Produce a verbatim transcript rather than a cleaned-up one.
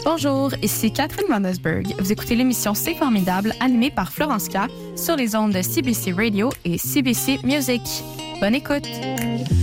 Bonjour, ici Catherine Vandesberg. Vous écoutez l'émission C'est formidable, animée par Florence K sur les ondes de C B C Radio et C B C Music. Bonne écoute!